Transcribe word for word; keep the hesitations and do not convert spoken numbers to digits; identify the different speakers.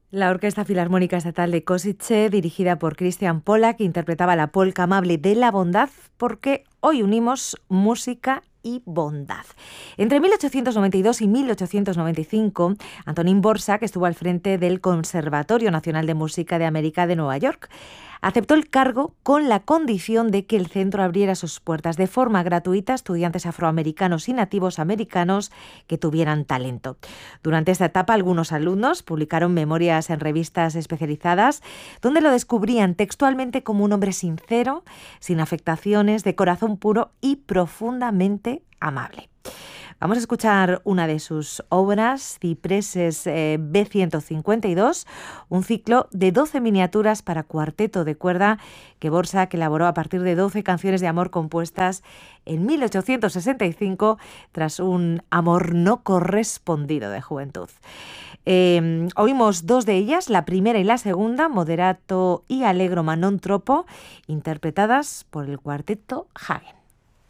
Speaker 1: La Orquesta Filarmónica Estatal de Košice, dirigida por Christian Pollak, interpretaba la polca amable de la bondad, porque hoy unimos música y bondad. Entre mil ochocientos noventa y dos y mil ochocientos noventa y cinco, Antonín Dvořák estuvo al frente del Conservatorio Nacional de Música de América de Nueva York. Aceptó el cargo con la condición de que el centro abriera sus puertas de forma gratuita a estudiantes afroamericanos y nativos americanos que tuvieran talento. Durante esta etapa, algunos alumnos publicaron memorias en revistas especializadas donde lo descubrían textualmente como un hombre sincero, sin afectaciones, de corazón puro y profundamente amable. Vamos a escuchar una de sus obras, Cipreses eh, B ciento cincuenta y dos, un ciclo de doce miniaturas para cuarteto de cuerda que Dvořák elaboró a partir de doce canciones de amor compuestas en mil ochocientos sesenta y cinco tras un amor no correspondido de juventud. Eh, oímos dos de ellas, la primera y la segunda, Moderato y Allegro ma non troppo, interpretadas por el cuarteto Hagen.